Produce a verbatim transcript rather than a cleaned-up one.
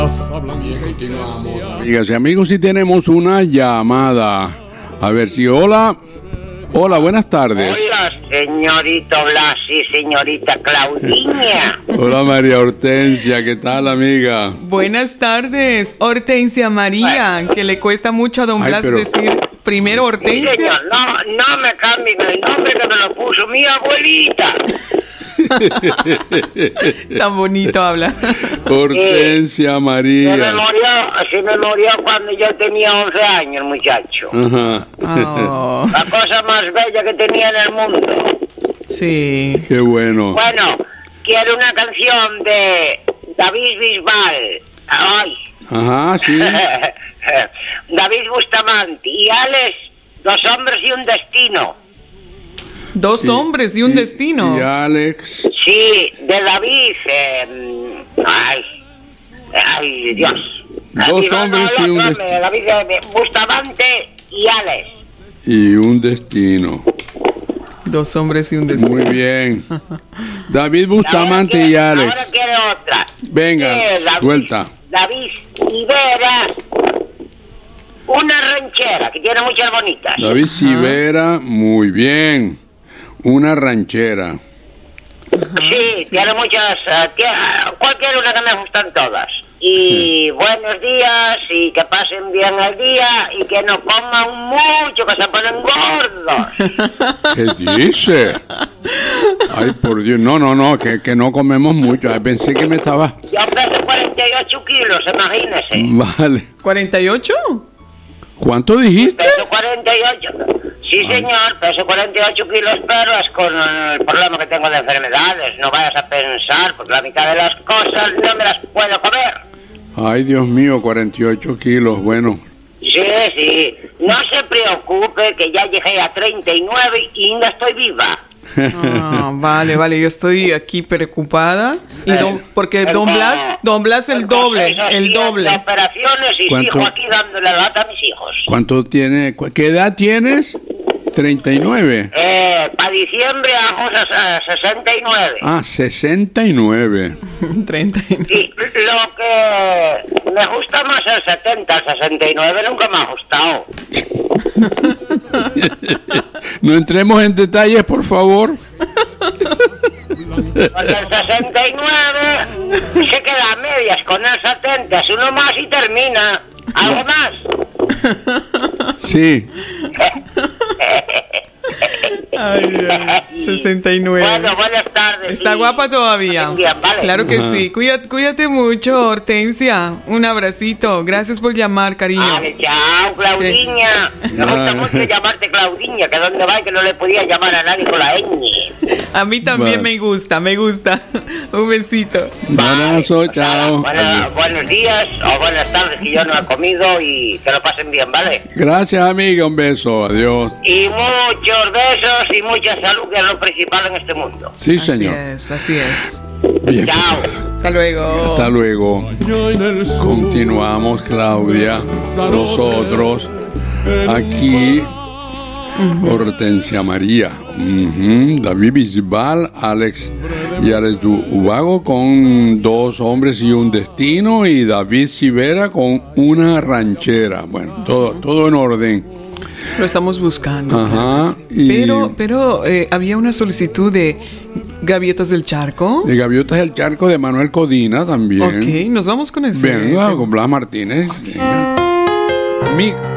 Bien, continuamos, amigas y amigos, y tenemos una llamada. A ver si, hola, hola, buenas tardes. Hola, señorito Blas y señorita Claudiña. Hola, María Hortensia, ¿qué tal, amiga? Buenas tardes, Hortensia María, bueno, que le cuesta mucho a don Blas pero... decir primero Hortensia. Sí, señor, no, no me cambien el nombre que me lo puso mi abuelita. Tan bonito habla. Hortensia sí, María. Se me, murió, se me murió cuando yo tenía once años, muchacho. Ajá. Oh. La cosa más bella que tenía en el mundo. Sí. Qué bueno. Bueno, quiero una canción de David Bisbal. Ay. Ajá, sí. David Bustamante y Alex, Dos hombres y un destino. Dos y, hombres y un y, destino. Y Alex. Sí, de David. Eh, ay, ay, Dios. Dos David, hombres no, no, y un no, destino. David eh, Bustamante y Alex. Y un destino. Dos hombres y un destino. Muy bien. David Bustamante quiero, y Alex. Ahora quiero otra. Venga, eh, David, suelta. David Rivera. Una ranchera que tiene muchas bonitas. David Rivera, muy bien. Una ranchera. Sí, sí, tiene muchas, uh, tiene, cualquier una que me gustan todas. Y sí. Buenos días, y que pasen bien el día, y que no coman mucho, que se ponen gordos. ¿Qué dice? Ay, por Dios, no, no, no, que, que no comemos mucho. Ay, pensé que me estaba... Yo peso cuarenta y ocho kilos, imagínese. Vale. ¿cuarenta y ocho? ¿Cuánto dijiste? Peso cuarenta y ocho. Sí, ay, señor, peso cuarenta y ocho kilos, pero es con el problema que tengo de enfermedades. No vayas a pensar, porque la mitad de las cosas no me las puedo comer. Ay, Dios mío, cuarenta y ocho kilos, bueno. Sí, sí. No se preocupe, que ya llegué a treinta y nueve y no estoy viva. Ah, vale, vale, yo estoy aquí preocupada y don, porque don Blas, don Blas el doble, el doble. Operaciones y sigo aquí dándole la lata a mis hijos. ¿Cuánto tiene? ¿Qué edad tienes? treinta y nueve. Eh, para diciembre hago sesenta y nueve. Ah, sesenta y nueve. treinta y nueve. Sí, lo que me gusta más el setenta, el sesenta y nueve nunca me ha gustado. No entremos en detalles, por favor. Porque el sesenta y nueve se queda a medias, con el setenta es uno más y termina. ¿Algo más? Sí. Ay, ay, sesenta y nueve. Bueno, buenas tardes. Está sí. guapa todavía. Bien, vale. Claro que Ajá. sí. Cuídate, cuídate mucho, Hortensia. Un abracito. Gracias por llamar, cariño. Vale, chao, Claudiña. Sí. Me gusta mucho llamarte Claudiña, que donde va y que no le podía llamar a nadie con la ñ. A mí también vale. me gusta, me gusta. Un besito. Un abrazo, Vale, chao. Buena, buenos días o buenas tardes, que yo no he comido, y que lo pasen bien, ¿vale? Gracias, amiga, un beso, adiós. Y muchos besos y mucha salud, que es lo principal en este mundo. Sí, Así señor. es, así es. Bien. Chao. Hasta luego. Hasta luego. Continuamos, Claudia. Nosotros aquí, Hortensia María, uh-huh. David Bisbal, Alex y Alex Ubago con Dos hombres y un destino, y David Rivera con Una ranchera. Bueno, todo, todo en orden. Lo estamos buscando. Ajá. Y... Pero, pero eh, había una solicitud de Gaviotas del Charco. De Gaviotas del Charco de Manuel Codina también. Ok, nos vamos con ese. Venga, con Blas Martínez. Venga. Mi